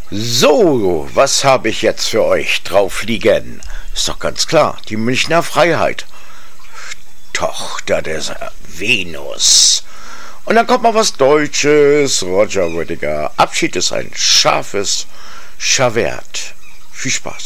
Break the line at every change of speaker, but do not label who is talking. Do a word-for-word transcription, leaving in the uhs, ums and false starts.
So, was habe ich jetzt für euch drauf liegen? Ist doch ganz klar, die Münchner Freiheit. Tochter des Venus. Und dann kommt mal was Deutsches. Roger Rüdiger. Abschied ist ein scharfes Schavert. Viel Spaß.